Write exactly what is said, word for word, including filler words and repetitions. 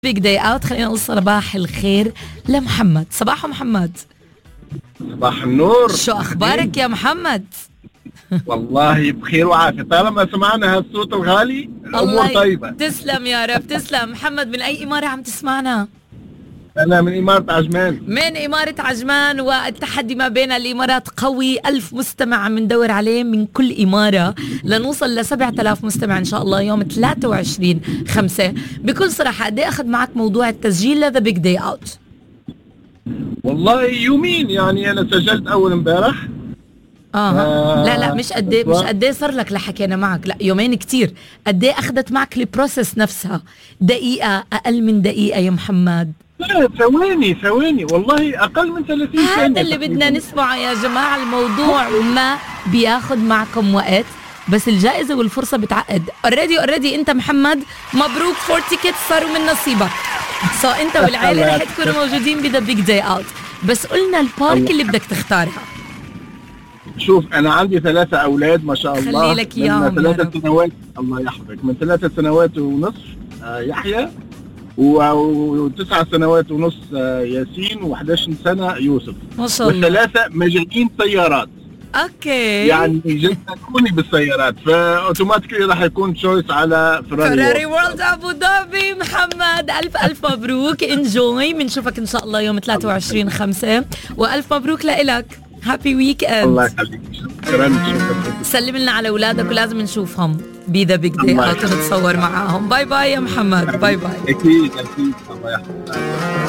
بيج داي اوت. خلينا نقول صباح الخير لمحمد. صباحو محمد. صباح النور. شو اخبارك يا محمد؟ والله بخير وعافية طالما سمعنا هالصوت الغالي الامور طيبة. تسلم يا رب تسلم. محمد من اي امارة عم تسمعنا؟ انا من امارة عجمان. من امارة عجمان، والتحدي ما بين الامارات قوي. ألف مستمع عم ندور عليه من كل امارة لنوصل لسبعة آلاف مستمع ان شاء الله يوم ثلاثة وعشرين خمسة. بكل صراحة قد ايه اخذ معك موضوع التسجيل لذا بيج داي اوت؟ والله يومين، يعني انا سجلت اول امبارح. آه. اه لا لا مش قد ايه مش قد ايه صار لك لحكينا معك، لا يومين كتير. قد ايه اخذت معك البروسيس نفسها؟ دقيقة، اقل من دقيقة يا محمد؟ لا ثواني ثواني والله اقل من ثلاثين ثانية. هذا اللي بدنا نسمعه يا جماعة. الموضوع ما بياخد معكم وقت، بس الجائزة والفرصة بتعقد. اوريدي اوريدي انت محمد مبروك، فور تيكتس صاروا من نصيبك. سو انت والعائلة رح تكونوا موجودين بذا بيج داي اوت. بس قلنا البارك اللي بدك تختارها. شوف انا عندي ثلاثة اولاد ما شاء الله. خلي لك اياهم. من ثلاثة سنوات الله يحفظك، من ثلاثة سنوات ونصف آه يحيى، وتسع سنوات ونص آه ياسين، وحداش سنة يوسف. ما شاء الله. والثلاثة مجانين سيارات. اوكي. يعني جنكوني بالسيارات، فاوتوماتيكلي راح يكون تشويس على فراري, فراري وورلد ابو ظبي. محمد الف الف مبروك، انجوي. بنشوفك ان شاء الله يوم ثلاثة وعشرين خمسة، والف مبروك لإلك. هابي ويك اند. الله يخليك. شكرا شكرا. سلم لنا على اولادك ولازم نشوفهم بذا بيج داي اوت ونتصور معاهم. باي باي يا محمد. باي باي. اكيد اكيد. الله يحفظك.